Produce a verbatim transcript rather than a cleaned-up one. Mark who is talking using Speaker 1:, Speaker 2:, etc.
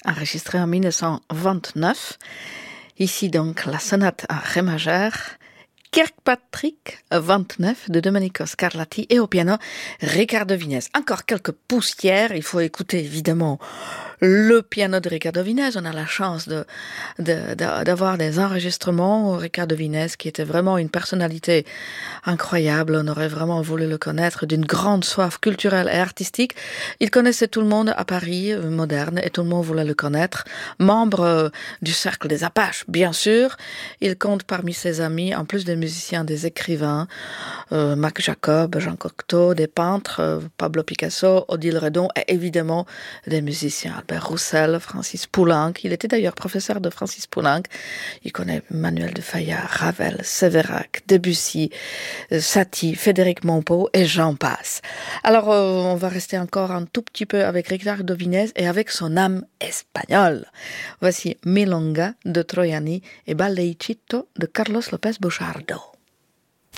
Speaker 1: enregistré en dix-neuf cent vingt-neuf. Ici donc la sonate en ré majeur, Kirkpatrick vingt-neuf de Domenico Scarlatti et au piano Riccardo Vines. Encore quelques poussières, il faut écouter évidemment le piano de Riccardo Vines. On a la chance de, de, de, d'avoir des enregistrements. Riccardo Vines qui était vraiment une personnalité incroyable, on aurait vraiment voulu le connaître, d'une grande soif culturelle et artistique. Il connaissait tout le monde à Paris, euh, moderne, et tout le monde voulait le connaître. Membre euh, du cercle des Apaches, bien sûr. Il compte parmi ses amis, en plus des musiciens, des écrivains, euh, Mac Jacob, Jean Cocteau, des peintres, euh, Pablo Picasso, Odile Redon, et évidemment des musiciens, Albert Roussel, Francis Poulenc. Il était d'ailleurs professeur de Francis Poulenc. Il connaît Manuel de Falla, Ravel, Sévérac, Debussy, Satie, Frédéric Montpeau et j'en passe. Alors, euh, on va rester encore un tout petit peu avec Riccardo Vines et avec son âme espagnole. Voici Milonga de Troiani et Balleicito de Carlos López Buchardo.